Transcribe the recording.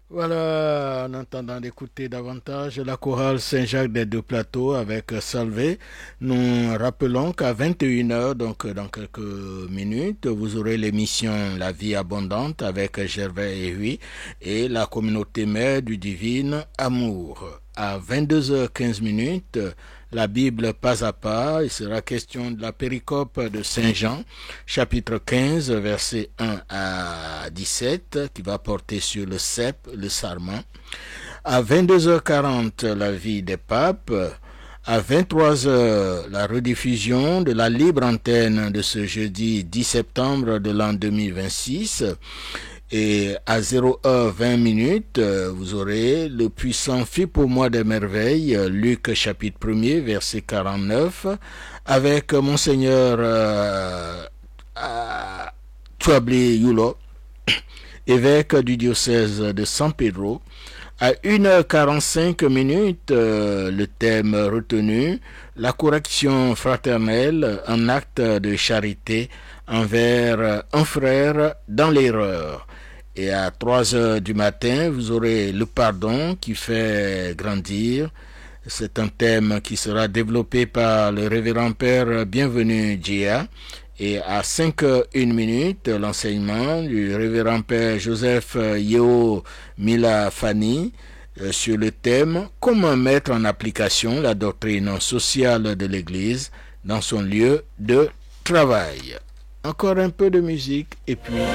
Voilà, en attendant d'écouter davantage la chorale Saint-Jacques des Deux Plateaux avec Salvé, nous rappelons qu'à 21 heures, donc dans quelques minutes, vous aurez l'émission La vie abondante avec Gervais et Huy et la communauté mère du divine amour. À 22h15, la Bible pas à pas, il sera question de la péricope de Saint Jean, chapitre 15, versets 1 à 17, qui va porter sur le cep, le sarment. À 22h40, la vie des papes. À 23 heures, la rediffusion de la libre antenne de ce jeudi 10 septembre de l'an 2026. Et à 0h20, vous aurez le puissant fit pour moi des merveilles, Luc chapitre 1er, verset 49, avec Monseigneur Tuabli Yulo, évêque du diocèse de San Pedro. À 1h45, le thème retenu, la correction fraternelle, un acte de charité envers un frère dans l'erreur. Et à 3 heures du matin, vous aurez le pardon qui fait grandir. C'est un thème qui sera développé par le révérend père Bienvenu Djia. Et à 5h01, l'enseignement du révérend père Joseph Yeo Milafani sur le thème comment mettre en application la doctrine sociale de l'Église dans son lieu de travail. Encore un peu de musique et puis